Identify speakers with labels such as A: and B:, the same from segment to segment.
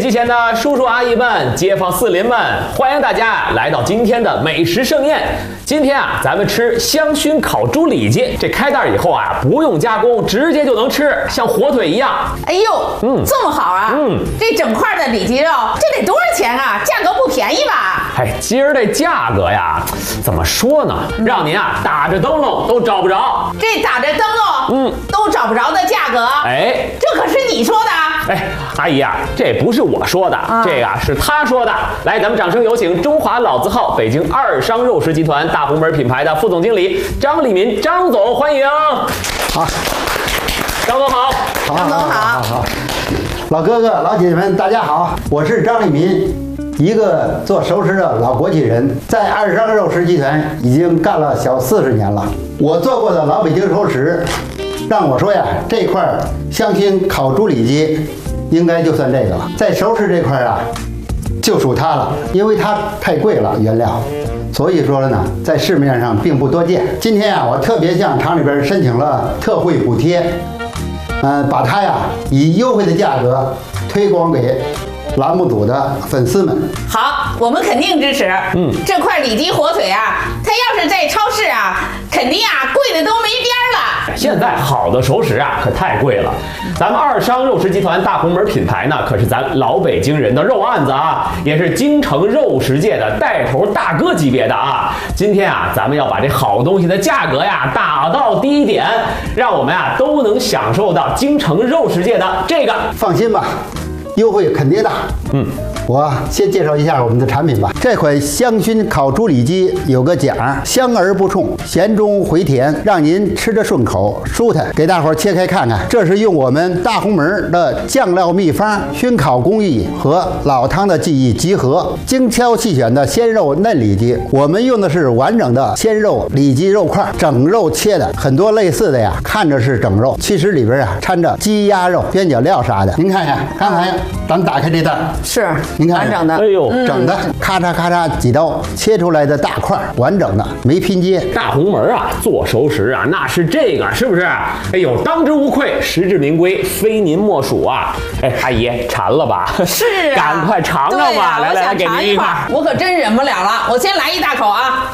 A: 机前的叔叔阿姨们、街坊四邻们，欢迎大家来到今天的美食盛宴。今天啊，咱们吃香薰烤猪里脊，这开袋以后啊，不用加工，直接就能吃，像火腿一样。
B: 哎呦，这么好啊！这整块的里脊肉，这得多少钱啊？价格不便宜吧？
A: 哎，今儿这价格呀，怎么说呢？让您啊打着灯笼都找不着。
B: 这打着灯笼，都找不着的价格，
A: 哎，
B: 这可是你说的。
A: 哎，阿姨啊，这不是我说的，这个是他说的。来，咱们掌声有请中华老字号北京二商肉食集团大红门品牌的副总经理张立民张总，欢迎。
C: 好，
A: 张总好。
B: 张总好。
C: 老哥哥、老姐姐们，大家好，我是张立民，一个做熟食的老国企人，在二商肉食集团已经干了小40年了。我做过的老北京熟食，让我说呀，这块香薰烤猪里脊应该就算这个了。在熟食这块啊，就属它了，因为它太贵了原料，所以说呢，在市面上并不多见。今天啊，我特别向厂里边申请了特惠补贴，把它呀以优惠的价格推广给栏目组的粉丝们。
B: 好，我们肯定支持。这块里脊火腿啊，它要是在超市啊，肯定啊贵的都没边儿了。
A: 现在好的熟食啊，可太贵了。咱们二商肉食集团大红门品牌呢，可是咱老北京人的肉案子啊，也是京城肉食界的带头大哥级别的啊。今天啊，咱们要把这好东西的价格呀打到低点，让我们啊都能享受到京城肉食界的这个。
C: 放心吧，优惠肯定大。我先介绍一下我们的产品吧。这款香薰烤猪里脊有个讲，香而不冲，咸中回甜，让您吃着顺口舒坦。给大伙儿切开看看，这是用我们大红门的酱料秘方、熏烤工艺和老汤的技艺集合，精挑细选的鲜肉嫩里脊。我们用的是完整的鲜肉里脊肉块，整肉切的。很多类似的呀，看着是整肉，其实里边啊掺着鸡鸭肉、边角料啥的。您看看，刚才咱们打开这袋，
B: 是，
C: 您看
B: 完整的。
A: 哎呦，
C: 整的咔嚓咔嚓几刀切出来的大块，完整的，没拼接。
A: 大红门啊，做熟食啊，那是这个，是不是？哎呦，当之无愧，实至名归，非您莫属啊！哎，阿姨馋了吧？
B: 是啊，
A: 赶快尝尝吧！来来来，给您一块。
B: 我可真忍不了了，我先来一大口啊！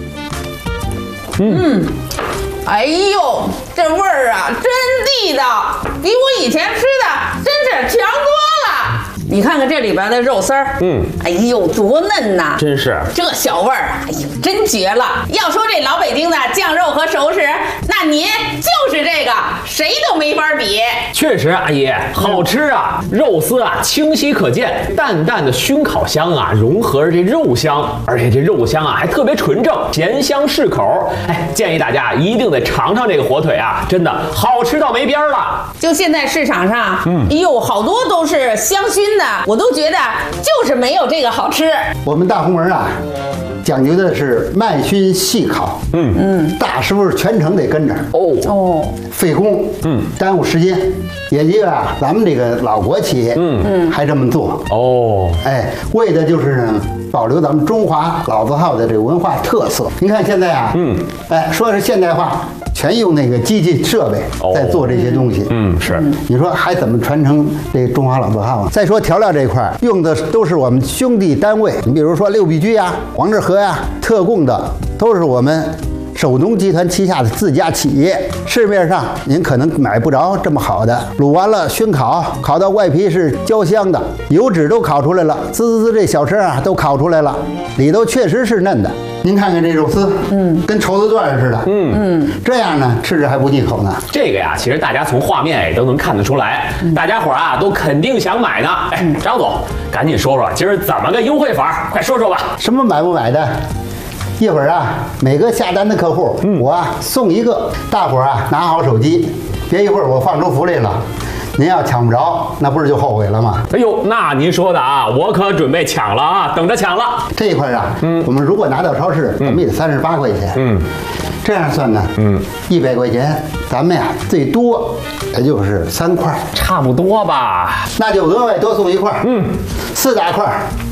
B: 哎呦，这味儿啊，真地道，比我以前吃的真是强多了。你看看这里边的肉丝儿，哎呦，多嫩呐！
A: 真是
B: 这小味儿，哎呦，真绝了！要说这老北京的酱肉和熟食，那您就是这个，谁都没法比。
A: 确实，阿姨好吃啊，肉丝啊清晰可见，淡淡的熏烤香啊融合着这肉香，而且这肉香啊还特别纯正，咸香适口。哎，建议大家一定得尝尝这个火腿啊，真的好吃到没边儿了。
B: 就现在市场上，哎呦，好多都是香薰的，我都觉得就是没有这个好吃。
C: 我们大红门啊，讲究的是慢熏细烤，大师傅全程得跟着，费工，耽误时间，也就啊，咱们这个老国企，还这么做，哎，为的就是呢，保留咱们中华老字号的这个文化特色。您看现在啊，哎，说是现代化，全用那个机器设备在做这些东西，
A: 是。
C: 你说还怎么传承这个中华老字号啊？再说调料这一块，用的都是我们兄弟单位，你比如说六必居呀、黄致和呀、特供的，都是我们首农集团旗下的自家企业。市面上您可能买不着这么好的，卤完了熏烤，烤到外皮是焦香的，油脂都烤出来了，滋滋滋这小声啊都烤出来了，里头确实是嫩的。您看看这肉丝，跟绸子段似的，这样呢吃着还不腻口呢。
A: 这个呀，其实大家从画面也都能看得出来，大家伙儿啊都肯定想买呢。哎，张总，赶紧说说今儿怎么个优惠法？快说说吧。
C: 什么买不买的？一会儿啊，每个下单的客户，我啊送一个，大伙儿啊拿好手机，别一会儿我放出福利了。您要抢不着，那不是就后悔了吗？
A: 哎呦，那您说的啊，我可准备抢了啊，等着抢了。
C: 这一块啊，我们如果拿到超市，咱们也得38块钱。这样算呢，100块钱，咱们呀最多也就是3块，
A: 差不多吧。
C: 那就额外多送一块，4大块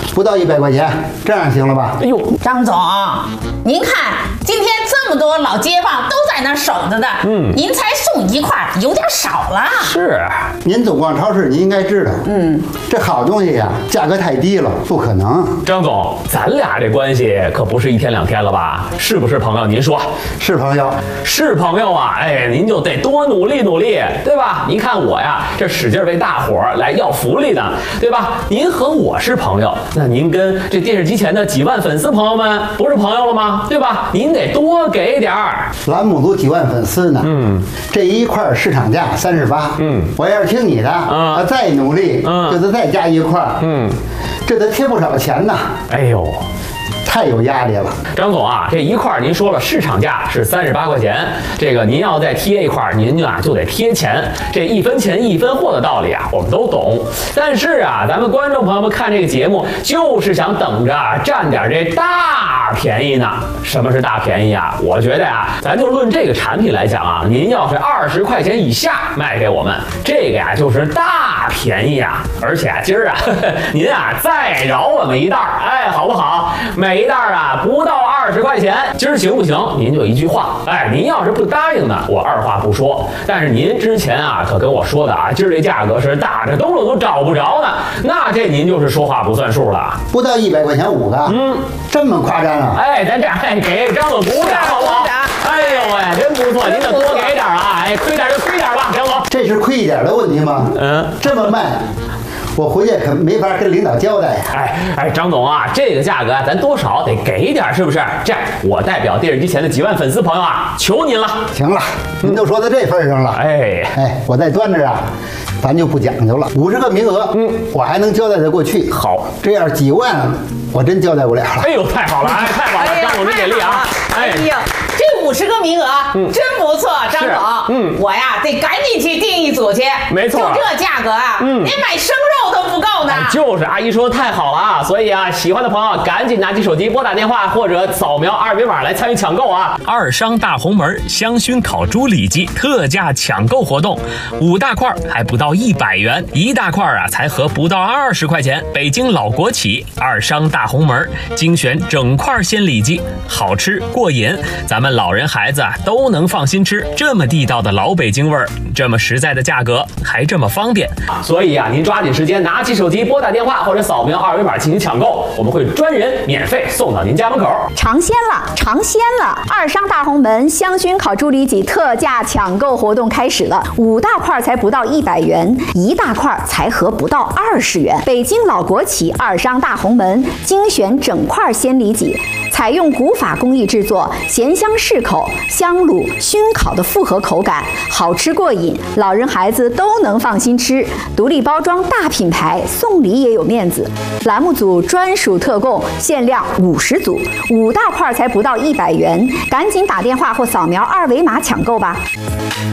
C: 不到100块钱，这样行了吧？
A: 哎呦，
B: 张总，您看今天这么多老街坊都在那儿守着的，您才送1块，有点少了。
A: 是，
C: 您总逛超市，您应该知道，这好东西呀，价格太低了，不可能。
A: 张总，咱俩这关系可不是1天2天了吧？是不是朋友？您说
C: 是朋友，
A: 是朋友啊？哎，您就得多努力努力，对吧？您看我呀，这使劲为大伙儿来要福利呢，对吧？您和我是朋友，那您跟这电视机前的几万粉丝朋友们不是朋友了吗？对吧？您得多给点儿。
C: 栏目组几万粉丝呢，这1块市场价38，我要是听你的，再努力，就得再加1块，这得贴不少钱呐。
A: 哎呦，
C: 太有压力了。
A: 张总啊，这1块您说了市场价是38块钱，这个您要再贴1块，您就得贴钱。这1分钱1分货的道理啊，我们都懂。但是啊，咱们观众朋友们看这个节目，就是想等着占点这大便宜呢。什么是大便宜啊？我觉得呀，咱就论这个产品来讲啊，您要是20块钱以下卖给我们，这个呀就是大便宜啊。而且今儿啊，您啊再饶我们1袋，哎，好不好？每1袋啊不到20块钱，今儿行不行？您就一句话，哎，您要是不答应呢，我二话不说。但是您之前啊可跟我说的啊，今儿这价格是大着兜了都找不着呢，那这您就是说话不算数了。
C: 不到100块钱5个，这么夸张啊？
A: 哎，咱这给张总鼓掌好不好？哎呦喂，真不错，您得多给点啊！哎，亏点就亏点吧，张总。
C: 这是亏一点的问题吗？这么卖，我回去可没法跟领导交代呀。
A: 哎，张总啊，这个价格啊，咱多少得给点，是不是？这样，我代表电视机前的几万粉丝朋友啊，求您了。
C: 行了，您都说到这份上了，我再端着啊，咱就不讲究了。50个名额，我还能交代得过去。
A: 好，
C: 这样几万，我真交代不了了。
A: 哎呦，太好了，哎，太好了，张总真给力啊！
B: 哎呀，这50个名额真不错，张总。我呀得赶紧去订一组去。
A: 没错，
B: 就这价格啊，连买生肉都不够呢。
A: 就是阿姨说的太好了啊！所以啊，喜欢的朋友赶紧拿起手机拨打电话或者扫描2维码来参与抢购啊！
D: 二商大红门香熏烤猪里脊特价抢购活动，5大块还不到100元，1大块啊才合不到20块钱。北京老国企二商大红门精选整块鲜里脊，好吃过瘾，咱们老人孩子啊都能放心吃。这么地道的老北京味儿，这么实在的价格，还这么方便。
A: 所以啊，您抓紧时间拿起手机拨打电话或者扫描2维码进行抢购，我们会专人免费送到您家门口。
E: 尝鲜了，尝鲜了！二商大红门香熏烤猪里脊特价抢购活动开始了，5大块才不到100元，1大块才合不到20元。北京老国企二商大红门精选整块鲜里脊，采用古法工艺制作，咸香适口，香卤熏烤的复合口感，好吃过瘾，老人孩子都能放心吃。独立包装大品牌，送礼也有面子。栏目组专属特供，限量50组，5大块才不到100元，赶紧打电话或扫描2维码抢购吧。